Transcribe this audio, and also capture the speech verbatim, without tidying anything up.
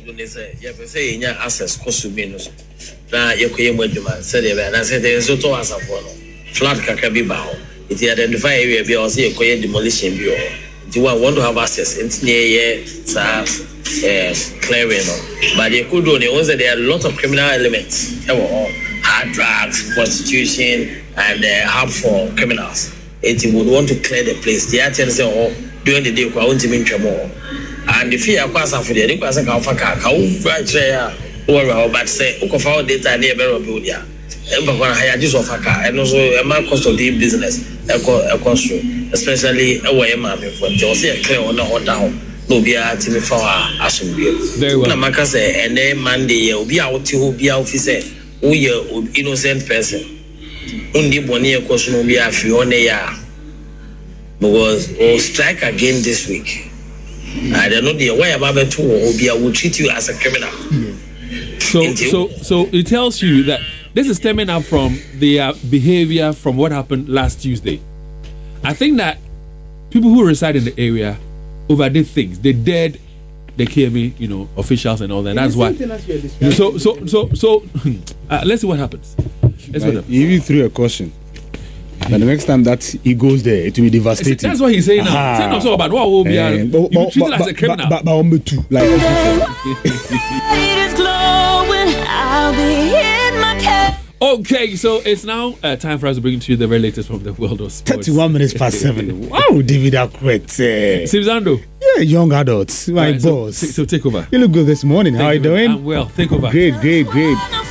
they say, yeah, but say, yeah, access cost to me. Now, you can with the man said, and I said, there's a to answer for flat kakabi bow. It identify area be also a quiet demolition bureau. If you want to have access, it's near uh, clearing. But you could do it. Also, there are a lot of criminal elements. Hard drugs, prostitution, and uh, hub for criminals. It would want to clear the place. The attendants say, oh, during the day, I want to make more. And if you are passing for the day, I say, how right there, or but say, Okafa data near Berobudia. Everyone hire this of a car, and also a man cost of the business, a cost, especially a way, man, for Josie, a clear on or down. No, be a team for us. Very well. Namaka say, and then Monday, will be out to be officer, we are innocent person. Only one year question will be a few on a year. Because we'll strike again this week. I don't know the way about it too, will be I will treat you as a criminal. So, so, so it tells you that this is stemming up from their behavior from what happened last Tuesday. I think that people who reside in the area overdid things. They dared the K M A, you know, officials and all that. That's why. So, so, so, so, uh, let's see what happens. Let's right. You even threw a caution. But the next time that he goes there, it will be devastating. That's what he's saying now. Saying also about what will be. Uh, you be treated as a criminal. But on me too, like. Okay, so it's now uh, time for us to bring to you the very latest from the world of sports. thirty-one minutes past seven. Wow, David Akwete. Simzando. Yeah, young adults. My right, boss. So, so take over. You look good this morning. Thank How are you doing? I'm well. Take over. Great, great, great.